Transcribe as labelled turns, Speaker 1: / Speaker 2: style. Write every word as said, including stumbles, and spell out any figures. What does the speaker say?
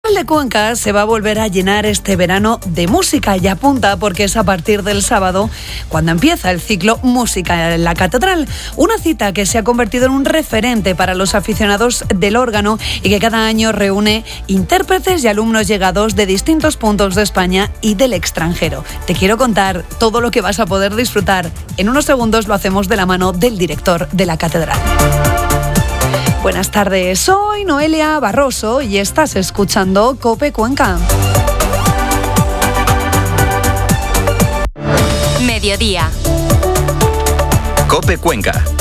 Speaker 1: Festival de Cuenca se va a volver a llenar este verano de música y apunta porque es a partir del sábado cuando empieza el ciclo Música en la Catedral, una cita que se ha convertido en un referente para los aficionados del órgano y que cada año reúne intérpretes y alumnos llegados de distintos puntos de España y del extranjero. Te quiero contar todo lo que vas a poder disfrutar. En unos segundos lo hacemos de la mano del director de la Catedral. Buenas tardes, soy Noelia Barroso y estás escuchando COPE Cuenca.
Speaker 2: Mediodía.
Speaker 3: COPE Cuenca.